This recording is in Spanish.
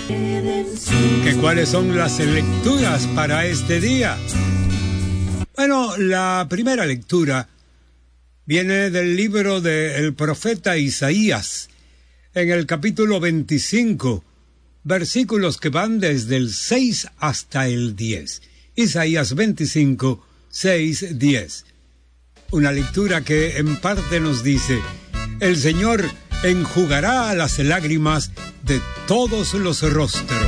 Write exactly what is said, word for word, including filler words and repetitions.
¿Que cuáles son las lecturas para este día? Bueno, la primera lectura viene del libro del profeta Isaías, en el capítulo veinticinco, versículos que van desde el seis hasta el diez. Isaías veinticinco, seis, diez. Una lectura que en parte nos dice: el Señor enjugará las lágrimas de todos los rostros.